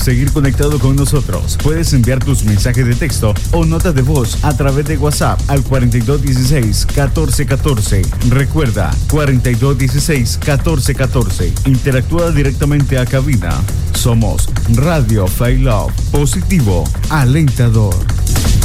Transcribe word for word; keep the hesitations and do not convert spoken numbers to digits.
seguir conectado con nosotros, puedes enviar tus mensajes de texto o notas de voz a través de WhatsApp al cuarenta y dos dieciséis, catorce catorce. Recuerda, cuarenta y dos dieciséis, catorce catorce. Interactúa directamente a cabina. Somos Radio Failove, positivo, alentador.